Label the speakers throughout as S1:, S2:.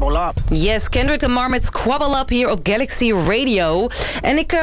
S1: Squabble Up.
S2: Yes, Kendrick Lamar met Squabble Up hier op Galaxy Radio. En ik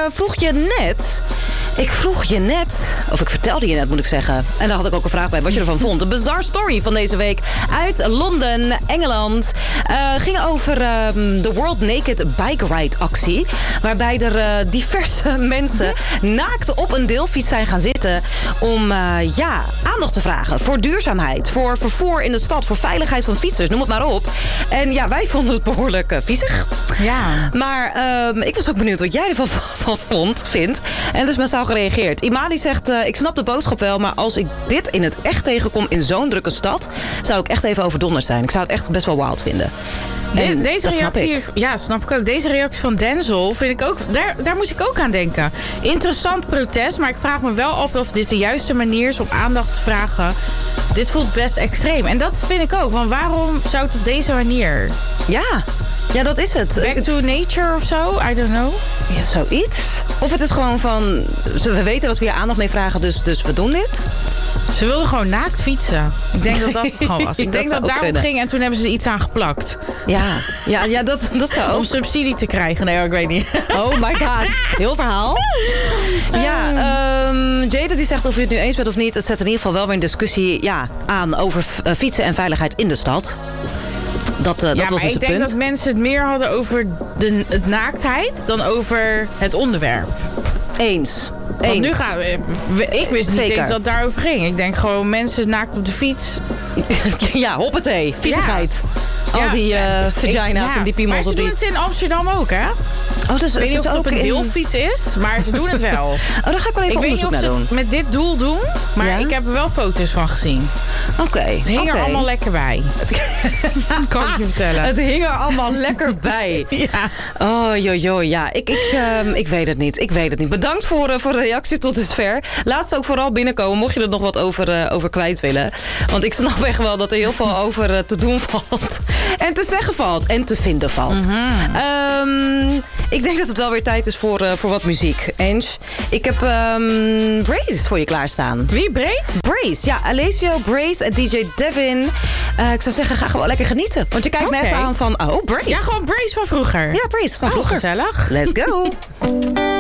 S2: vertelde je net, moet ik zeggen. En daar had ik ook een vraag bij, wat je ervan vond. De bizarre story van deze week uit Londen, Engeland. Ging over de World Naked Bike Ride actie. Waarbij er diverse mensen naakt op een deelfiets zijn gaan zitten. Om aandacht te vragen voor duurzaamheid. Voor vervoer in de stad. Voor veiligheid van fietsers. Noem het maar op. En ja, wij vonden het behoorlijk viezig.
S3: Ja.
S2: Maar ik was ook benieuwd wat jij ervan vindt. En dus massaal gereageerd. Imali zegt, ik snap de boodschap wel, maar als ik dit in het echt tegenkom in zo'n drukke stad, zou ik echt even overdonderd zijn. Ik zou het echt best wel wild vinden.
S3: Deze reactie, snap ik ook. Deze reactie van Denzel vind ik ook. Daar moest ik ook aan denken. Interessant protest, maar ik vraag me wel af of dit de juiste manier is om aandacht te vragen. Dit voelt best extreem. En dat vind ik ook. Want waarom zou het op deze manier?
S2: Ja, dat is het.
S3: Back to nature of zo? I don't know.
S2: Ja, zoiets. Of het is gewoon van, we weten dat we hier aandacht mee vragen, dus we doen dit.
S3: Ze wilden gewoon naakt fietsen. Ik denk dat het gewoon was. Ik denk dat het daarom
S2: kunnen.
S3: ging en toen hebben ze er iets aan geplakt.
S2: Ja, dat zou ook.
S3: Om subsidie te krijgen. Nee, ik weet niet.
S2: Oh my god. Heel verhaal. Ja, Jada die zegt of je het nu eens bent of niet. Het zet in ieder geval wel weer een discussie aan over fietsen en veiligheid in de stad. Dat was dus het punt.
S3: Ik denk dat mensen het meer hadden over het naaktheid dan over het onderwerp.
S2: Eens.
S3: Want nu gaan ik wist niet eens dat het daarover ging. Ik denk gewoon mensen naakt op de fiets.
S2: Ja, hoppatee. Viezigheid. Al die vagina's en die piemels.
S3: Maar ze doen het in Amsterdam ook, hè?
S2: Oh, dus,
S3: ik weet niet of het op een deelfiets is, maar ze doen het wel.
S2: Oh, daar ga ik wel even onderzoek naar doen.
S3: Ik weet niet of ze het met dit doel doen, maar ik heb er wel foto's van gezien.
S2: Oké.
S3: Het hing er allemaal lekker bij. Dat kan ik je vertellen.
S2: Het hing er allemaal lekker bij.
S3: Ja.
S2: Oh, jojo, ja. Ik weet het niet. Ik weet het niet. Bedankt voor de reactie tot dusver. Laat ze ook vooral binnenkomen, mocht je er nog wat over kwijt willen. Want ik snap echt wel dat er heel veel over te doen valt. En te zeggen valt. En te vinden valt. Ik denk dat het wel weer tijd is voor wat muziek. Ange, ik heb Brace voor je klaarstaan.
S3: Wie, Brace?
S2: Brace, ja. Alessio, Brace en DJ Devin. Ik zou zeggen, ga gewoon lekker genieten. Want je kijkt me even aan van, Brace.
S3: Ja, gewoon Brace van vroeger.
S2: Ja, Brace van vroeger.
S3: Gezellig.
S2: Let's go.